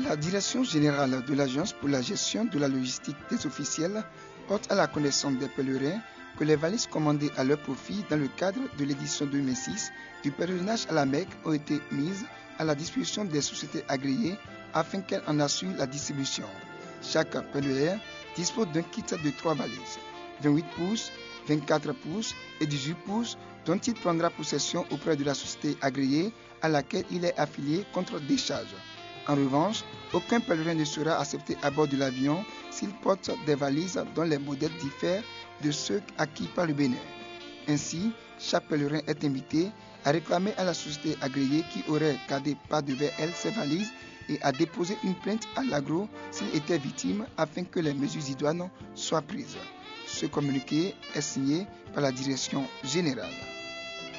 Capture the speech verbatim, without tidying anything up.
La Direction générale de l'Agence pour la gestion de la logistique des officiels porte à la connaissance des pèlerins que les valises commandées à leur profit dans le cadre de l'édition deux mille six du pèlerinage à la Mecque ont été mises à la disposition des sociétés agréées afin qu'elles en assurent la distribution. Chaque pèlerin dispose d'un kit de trois valises, vingt-huit pouces, vingt-quatre pouces et dix-huit pouces, dont il prendra possession auprès de la société agréée à laquelle il est affilié contre décharge. En revanche, aucun pèlerin ne sera accepté à bord de l'avion s'il porte des valises dont les modèles diffèrent de ceux acquis par le Bénin. Ainsi, chaque pèlerin est invité à réclamer à la société agréée qui aurait gardé par devers elle ses valises et à déposer une plainte à l'agro s'il était victime afin que les mesures idoines soient prises. Ce communiqué est signé par la Direction générale.